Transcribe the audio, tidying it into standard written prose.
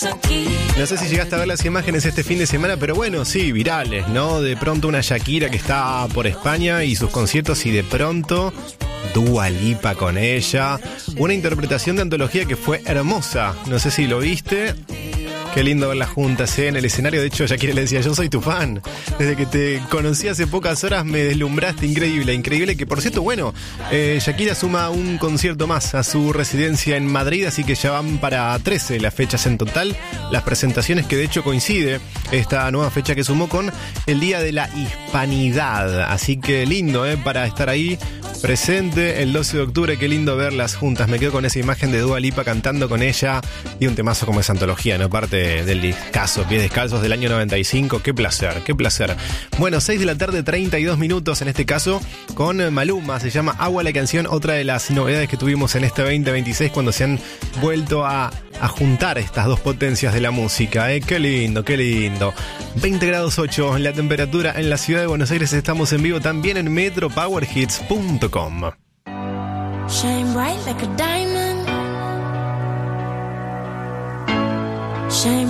No sé si llegaste a ver las imágenes este fin de semana, pero bueno, sí, virales, ¿no? De pronto una Shakira que está por España y sus conciertos, y de pronto Dua Lipa con ella. Una interpretación de antología que fue hermosa. No sé si lo viste. Qué lindo verlas juntas, en el escenario. De hecho, Shakira le decía, yo soy tu fan. Desde que te conocí hace pocas horas me deslumbraste. Increíble, increíble. Que por cierto, bueno, Shakira suma un concierto más a su residencia en Madrid, así que ya van para 13 las fechas en total. Las presentaciones, que de hecho coincide esta nueva fecha que sumó con el Día de la Hispanidad. Así que lindo, para estar ahí presente el 12 de octubre. Qué lindo verlas juntas. Me quedo con esa imagen de Dua Lipa cantando con ella y un temazo como esa antología, ¿no? Parte del discazo Pies Descalzos del año 95. Qué placer, qué placer. Bueno, 6 de la tarde, 32 minutos en este caso, con Maluma. Se llama Agua la canción, otra de las novedades que tuvimos en este 2026 cuando se han vuelto a juntar estas dos potencias de la música, Qué lindo, qué lindo. 20 grados 8 la temperatura en la ciudad de Buenos Aires. Estamos en vivo también en metropowerhits.com. Shine bright like a diamond. Shine